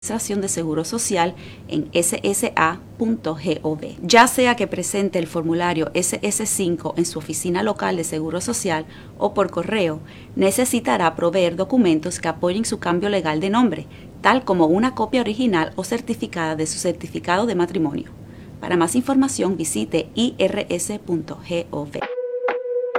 Administración de Seguro Social en ssa.gov. Ya sea que presente el formulario SS5 en su oficina local de Seguro Social o por correo, necesitará proveer documentos que apoyen su cambio legal de nombre, tal como una copia original o certificada de su certificado de matrimonio. Para más información visite irs.gov.